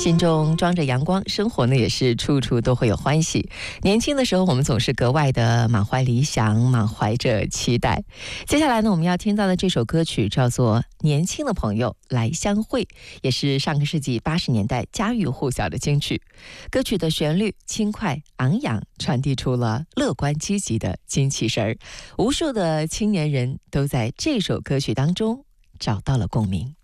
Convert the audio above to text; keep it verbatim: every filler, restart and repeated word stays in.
心中装着阳光，生活呢也是处处都会有欢喜。年轻的时候，我们总是格外的满怀理想，满怀着期待。接下来呢，我们要听到的这首歌曲叫做《年轻的朋友来相会》，也是上个世纪八十年代家喻户晓的金曲。歌曲的旋律轻快昂扬，传递出了乐观积极的精气神儿。无数的青年人都在这首歌曲当中找到了共鸣。